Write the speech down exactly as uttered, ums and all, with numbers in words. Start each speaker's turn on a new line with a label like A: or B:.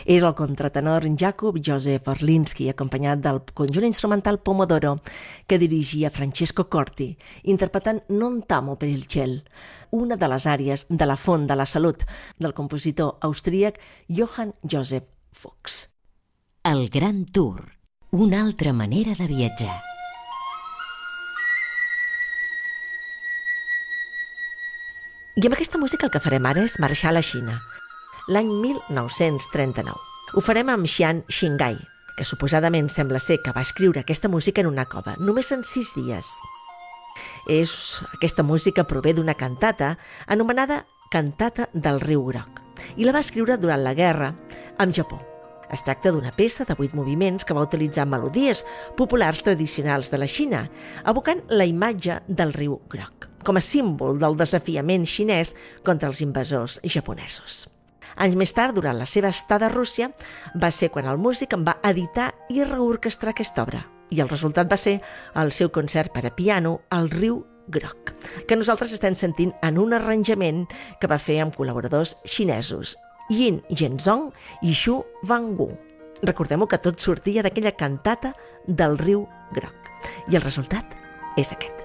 A: Era el contratenor Jakub Józef Orlinsky, acompanyat del conjunt instrumental Pomodoro, que dirigia Francesco Corti, interpretant Non t'amo per il ciel, una de les àries de La font de la salut del compositor austríac Johann Joseph Fuchs.
B: El Gran Tour, una altra manera de viatjar.
A: I amb aquesta música el que farem ara és marxar a la Xina, l'any mil nou-cents trenta-nou. Ho farem amb Xian Xingai, que suposadament sembla ser que va escriure aquesta música en una cova, només en sis dies. És, aquesta música prové d'una cantata anomenada Cantata del riu groc, i la va escriure durant la guerra amb Japó. Es tracta d'una peça de vuit moviments que va utilitzar melodies populars tradicionals de la Xina, evocant la imatge del riu groc, com a símbol del desafiament xinès contra els invasors japonesos. Anys més tard, durant la seva estada a Rússia, va ser quan el músic en va editar i reorquestrar aquesta obra, i el resultat va ser el seu concert per a piano al riu groc, que nosaltres estem sentint en un arranjament que va fer amb col·laboradors xinesos, Yin Zhenzong i Xu Wanggu. Recordem-ho que tot sortia d'aquella cantata del riu groc, i el resultat és aquest.